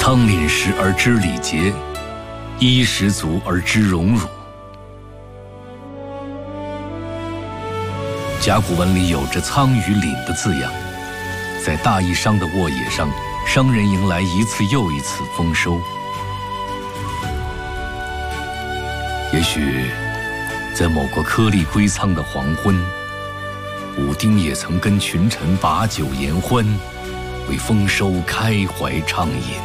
汤饮食而知礼节，衣食足而知荣辱。甲骨文里有着仓与廪的字样，在大邑商的沃野上，商人迎来一次又一次丰收。也许，在某个颗粒归仓的黄昏，武丁也曾跟群臣把酒言欢，为丰收开怀畅饮。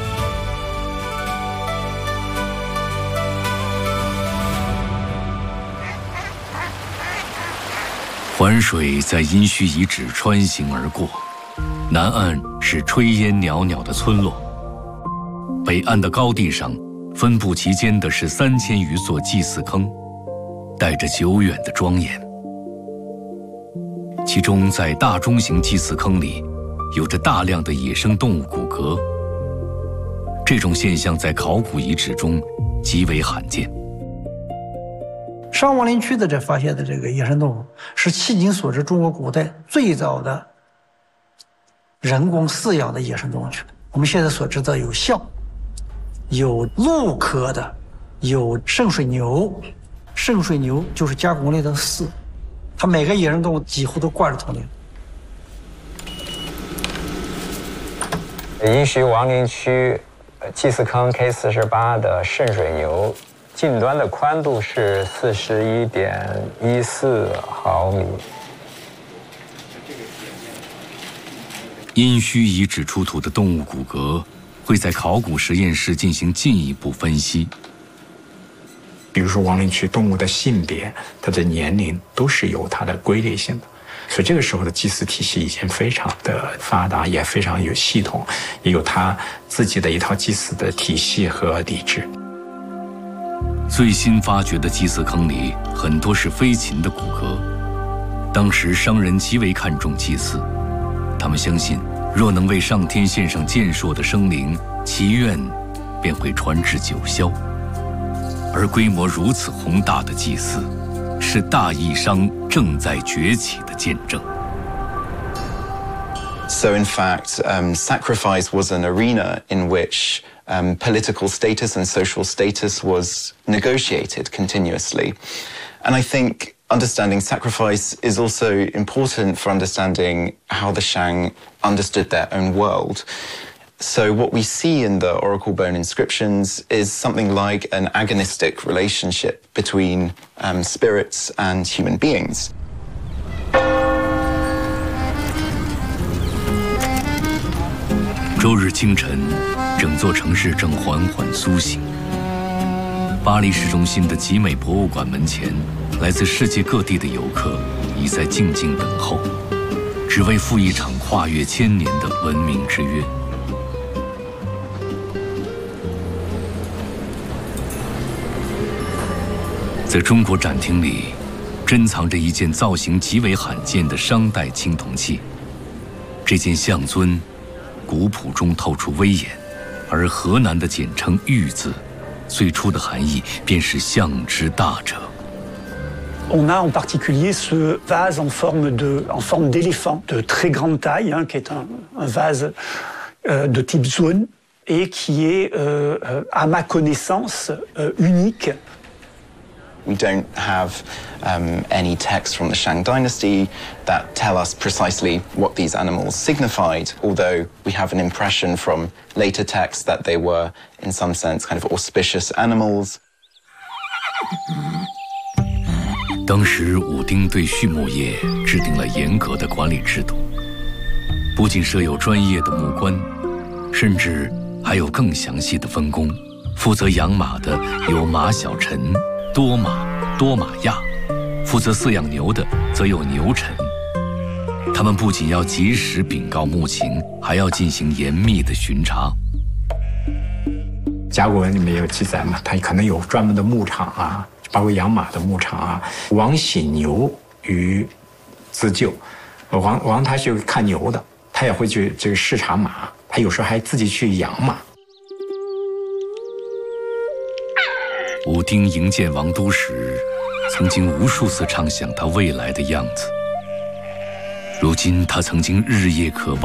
环水在殷墟遗址穿行而过，南岸是炊烟袅袅的村落，北岸的高地上分布其间的是3000余座祭祀坑，带着久远的庄严。其中在大中型祭祀坑里，有着大量的野生动物骨骼。这种现象在考古遗址中极为罕见。 上王陵区的这发现的这个野生动物，是迄今所知中国古代最早的人工饲养的野生动物群。我们现在所知的有象，有鹿科的，有圣水牛。圣水牛就是加工类的饲，它每个野生动物几乎都挂着头领。 殷墟王陵区祭祀坑 K48的圣水牛，近端的宽度是41.14毫米。 殷墟遗址出土的动物骨骼会在考古实验室进行进一步分析。 比如说王陵区动物的性别、它的年龄都是有它的规律性的，所以这个时候的祭祀体系已经非常的发达，也非常有系统，也有它自己的一套祭祀的体系和礼制。 最新发掘的祭祀坑里很多是飞禽的骨骼，当时商人极为看重祭祀，他们相信若能为上天献上健硕的生灵，其愿便会传至九霄。而规模如此宏大的祭祀，是大邑商正在崛起的见证。 So in fact, sacrifice was an arena in which political status and social status was negotiated continuously. And I think understanding sacrifice is also important for understanding how the Shang understood their own world. So what we see in the oracle bone inscriptions is something like an agonistic relationship between spirits and human beings. 周日清晨，整座城市正缓缓苏醒。巴黎市中心的集美博物馆门前，来自世界各地的游客已在静静等候，只为赴一场跨越1000年的文明之约。在中国展厅里，珍藏着一件造型极为罕见的商代青铜器。这件象尊，古朴中透出威严，而河南的简称玉字，最初的含义便是象之大者。 On a en particulier ce vase en forme d'éléphant de très grande taille, qui est un vase de type zone et qui est, à ma connaissance, unique. We don't have any texts from the Shang dynasty that tell us precisely what these animals signified, although we have an impression from later texts that they were, in some sense, kind of auspicious animals. 当时武丁对畜牧业制定了严格的管理制度，不仅设有专业的牧官，甚至还有更详细的分工。负责养马的有马小臣、多马、多马亚，负责饲养牛的则有牛臣。他们不仅要及时禀告牧情，还要进行严密的巡查。 甲骨文里面有记载嘛，它可能有专门的牧场啊，包括养马的牧场啊。王喜牛于自救，王他去看牛的，他也会去这个视察马，他有时候还自己去养马。 武丁营建王都时，曾经无数次畅想他未来的样子。如今他曾经日夜渴望